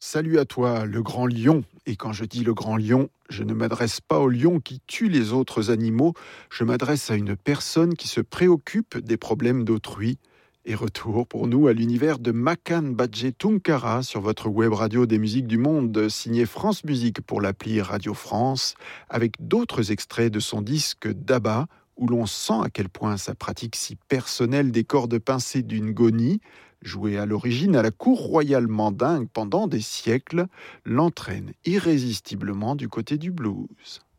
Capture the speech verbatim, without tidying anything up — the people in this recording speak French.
Salut à toi, le grand lion. Et quand je dis le grand lion, je ne m'adresse pas au lion qui tue les autres animaux, je m'adresse à une personne qui se préoccupe des problèmes d'autrui. Et retour pour nous à l'univers de Makan Badje Tunkara sur votre web radio des musiques du monde, signé France Musique pour l'appli Radio France, avec d'autres extraits de son disque Daba, où l'on sent à quel point sa pratique si personnelle des cordes pincées d'une goni, jouée à l'origine à la cour royale mandingue pendant des siècles, l'entraîne irrésistiblement du côté du blues.